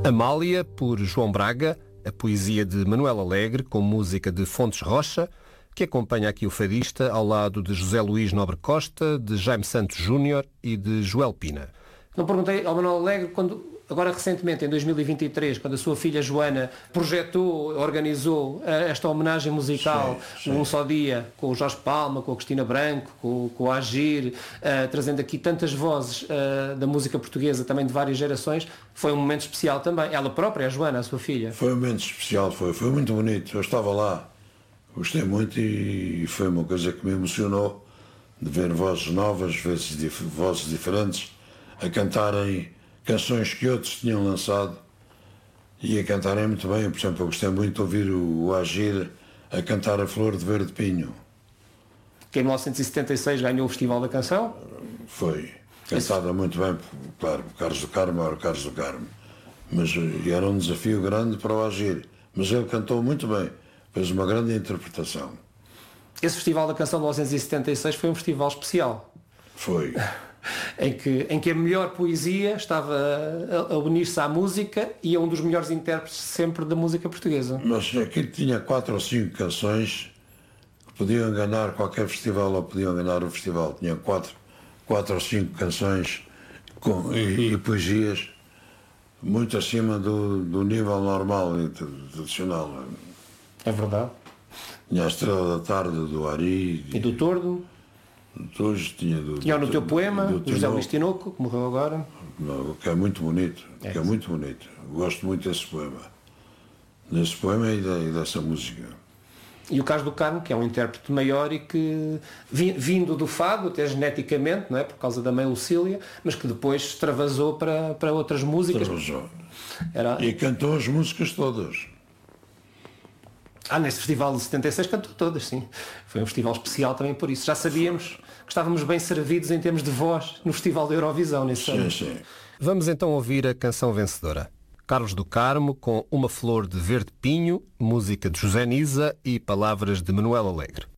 Amália, por João Braga, a poesia de Manuel Alegre, com música de Fontes Rocha, que acompanha aqui o fadista ao lado de José Luís Nobre Costa, de Jaime Santos Júnior e de Joel Pina. Não perguntei ao Manuel Alegre, agora recentemente, em 2023, quando a sua filha Joana projetou, organizou esta homenagem musical, Um Só Dia, com o Jorge Palma, com a Cristina Branco, com o Agir, trazendo aqui tantas vozes da música portuguesa, também de várias gerações, foi um momento especial também. Ela própria, a Joana, a sua filha. Foi um momento especial, foi muito bonito. Eu estava lá, gostei muito e foi uma coisa que me emocionou de ver vozes novas, vozes diferentes, a cantarem canções que outros tinham lançado e a cantarem muito bem. Por exemplo, eu gostei muito de ouvir o Agir a cantar A Flor de Verde Pinho. Que em 1976 ganhou o Festival da Canção. Foi cantada muito bem, claro, o Carlos do Carmo era o Carlos do Carmo, mas era um desafio grande para o Agir, mas ele cantou muito bem, fez uma grande interpretação. Esse Festival da Canção de 1976 foi um festival especial. Foi. Em que a melhor poesia estava a unir-se à música e a um dos melhores intérpretes sempre da música portuguesa. Mas aquilo tinha 4 ou 5 canções que podiam ganhar qualquer festival ou podiam ganhar o festival. Tinha 4 ou 5 canções e poesias muito acima do nível normal e tradicional. É verdade. Tinha a Estrela da Tarde do Ari e do Tordo. Hoje tinha no teu poema, do José Luís Tinoco, que morreu agora. Que é muito bonito, que é muito bonito. Gosto muito desse poema e dessa música. E o Carlos do Carmo, que é um intérprete maior e que, vindo do fado, até geneticamente, não é, por causa da mãe Lucília, mas que depois extravasou para outras músicas. Extravasou. E cantou as músicas todas. Neste festival de 76 cantou todas, sim. Foi um festival especial também por isso. Já sabíamos que estávamos bem servidos em termos de voz no Festival da Eurovisão nesse ano. Sim. Vamos então ouvir a canção vencedora. Carlos do Carmo, com Uma Flor de Verde Pinho, música de José Nisa e palavras de Manuel Alegre.